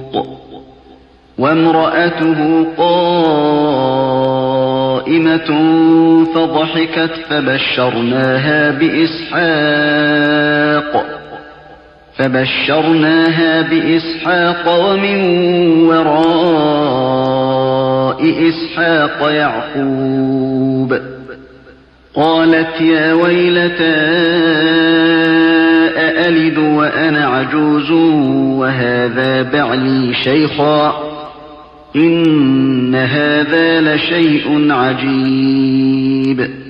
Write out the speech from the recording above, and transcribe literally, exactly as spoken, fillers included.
وامرأته قائمة فضحكت فبشرناها بإسحاق فبشرناها بإسحاق ومن وراء إسحاق يعقوب قالت يا ويلتى أألد وأنا عجوز وهذا بعلي شيخا إن هذا لشيء عجيب